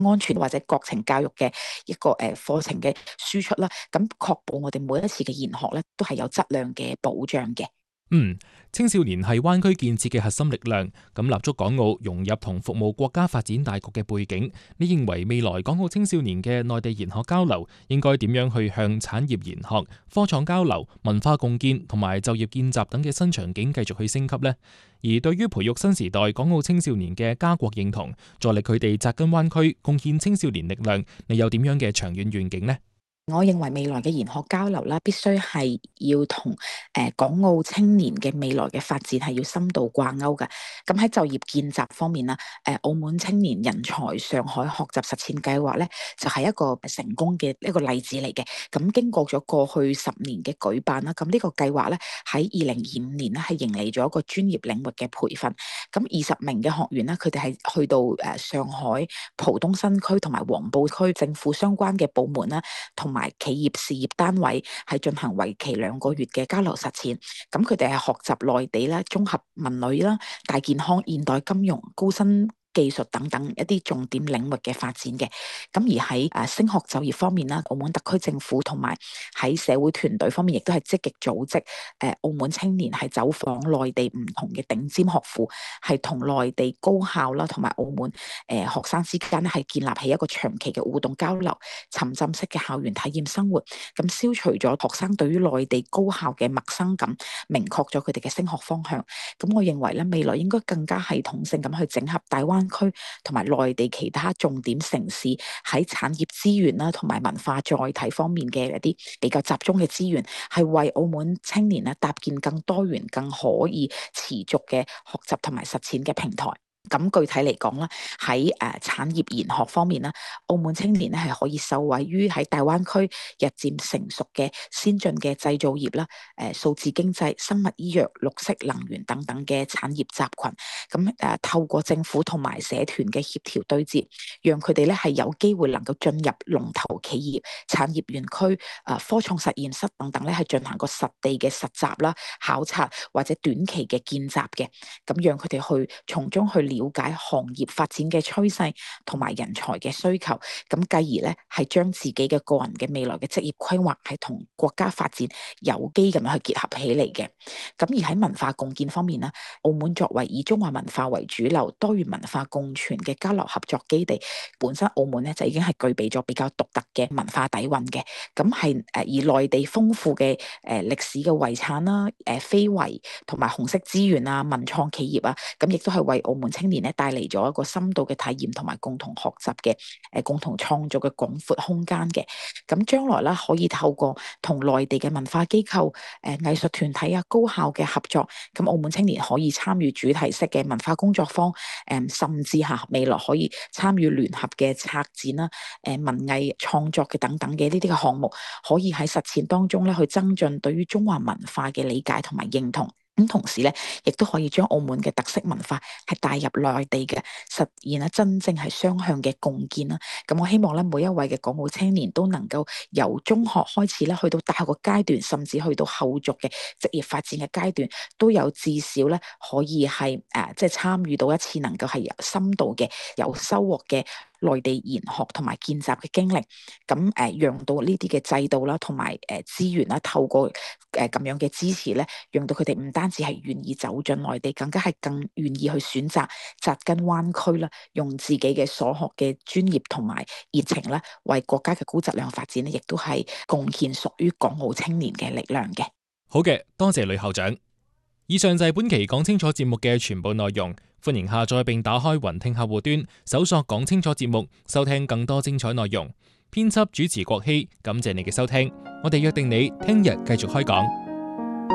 安全或者國情教育嘅一個課程嘅輸出啦，咁確保我哋每一次嘅研學咧都係有質量嘅保障嘅。 青少年係灣區建設嘅核心力量，咁立足港澳融入同服務國家發展大局嘅背景，你認為未來港澳青少年嘅內地研學交流應該點樣去向產業研學、科創交流、文化共建同埋就業見習等嘅新場景繼續去升級呢？而對於培育新時代港澳青少年嘅家國認同，助力佢哋扎根灣區，貢獻青少年力量，你有點樣嘅長遠願景呢？ 我認為未來嘅研學交流啦，必須係要同港澳青年嘅未來嘅發展係要深度掛鈎嘅。咁喺就業見習方面啦，澳門青年人才上海學習實踐計劃咧，就係一個成功嘅一個例子嚟嘅。咁經過咗過去10年嘅舉辦啦，咁呢個計劃咧喺2025年咧係迎嚟咗一個專業領域嘅培訓。咁20名嘅學員咧，佢哋係去到上海浦東新區同埋黃埔區政府相關嘅部門啦，同埋企業事業單位係進行為期2個月嘅交流實踐，咁佢哋係學習內地啦、綜合文旅啦、大健康、現代金融、高新技術等等一啲重點領域嘅發展嘅。咁而喺升學就業方面啦，澳門特區政府同埋喺社會團隊方面亦都係積極組織澳門青年係走訪內地唔同嘅頂尖學府，係同內地高校啦同埋澳門學生之間咧係建立起一個長期嘅互動交流、沉浸式嘅校園體驗生活，咁消除咗學生對於內地高校嘅陌生感，明確咗佢哋嘅升學方向。咁我認為咧，未來應該更加系統性咁去整合大灣區同埋內地其他重點城市喺產業資源啦同埋文化載體方面嘅一啲比較集中嘅資源，係為澳門青年咧搭建更多元、更可以持續嘅學習同埋實踐嘅平台。咁具體嚟講啦，喺產業研學方面啦，澳門青年咧係可以受惠於喺大灣區日漸成熟嘅先進嘅製造業啦、數字經濟、生物醫藥、綠色能源等等嘅產業集群。咁透過政府同埋社團嘅協調對接，讓佢哋咧係有機會能夠進入龍頭企業、產業園區、科創實驗室等等咧，係進行個實地嘅實習啦、考察或者短期嘅見習嘅，咁讓佢哋去從中去了解行業發展嘅趨勢同埋人才嘅需求，咁繼而咧係將自己嘅個人嘅未來嘅職業規劃係同國家發展有機咁樣去結合起嚟嘅。咁而喺文化共建方面咧，澳門作為以中華文化為主流、多元文化共存嘅交流合作基地，本身澳門咧就已經係具備咗比較獨特嘅文化底蘊嘅。咁係而內地豐富嘅歷史嘅遺產啦、非遺同埋紅色資源啊、文創企業啊，咁亦都係為澳門青年咧帶嚟咗一個深度嘅體驗同埋共同學習嘅共同創造嘅廣闊空間嘅。咁將來啦，可以透過同內地嘅文化機構、藝術團體啊、高校嘅合作，咁澳門青年可以參與主題式嘅文化工作坊，甚至未來可以參與聯合嘅策展啦、文藝創作嘅等等嘅呢啲嘅項目，可以喺實踐當中咧去增進對於中華文化嘅理解同埋認同。咁同時咧，亦都可以將澳門嘅特色文化係帶入內地嘅，實現咧真正係雙向嘅共建啦。咁我希望咧，每一位嘅港澳青年都能夠由中學開始咧，去到大學嘅階段，甚至去到後續嘅職業發展嘅階段，都有至少咧可以係即係參與到一次能夠係有深度嘅、有收穫嘅內地研學同埋見習嘅經歷。咁讓到呢啲嘅制度啦，同埋資源啦，透過咁樣嘅支持咧，讓到佢哋唔單止係願意走進內地，更加係更願意去選擇扎根灣區啦，用自己嘅所學嘅專業同埋熱情咧，為國家嘅高質量發展咧，亦都係貢獻屬於港澳青年嘅力量嘅。 好嘅，多謝呂校長。以上就係本期講清楚節目嘅全部內容，歡迎下載並打開雲聽客戶端，搜索講清楚節目，收聽更多精彩內容。編輯主持郭希，感謝你嘅收聽，我哋約定你聽日繼續開講。